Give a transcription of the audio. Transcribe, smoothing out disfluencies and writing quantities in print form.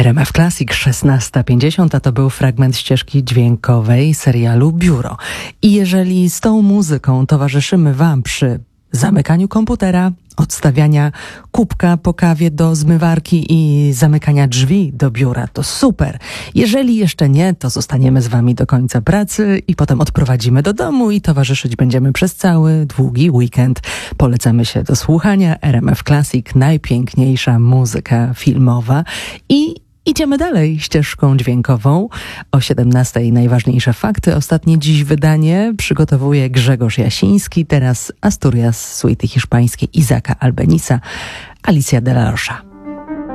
RMF Classic 16:50, a to był fragment ścieżki dźwiękowej serialu Biuro. I jeżeli z tą muzyką towarzyszymy Wam przy zamykaniu komputera, odstawiania kubka po kawie do zmywarki i zamykania drzwi do biura, to super. Jeżeli jeszcze nie, to zostaniemy z Wami do końca pracy i potem odprowadzimy do domu i towarzyszyć będziemy przez cały długi weekend. Polecamy się do słuchania. RMF Classic, najpiękniejsza muzyka filmowa i idziemy dalej ścieżką dźwiękową. O 17:00 najważniejsze fakty. Ostatnie dziś wydanie przygotowuje Grzegorz Jasiński. Teraz Asturias, suity hiszpańskie Isaaca Albenisa, Alicia de la Rocha.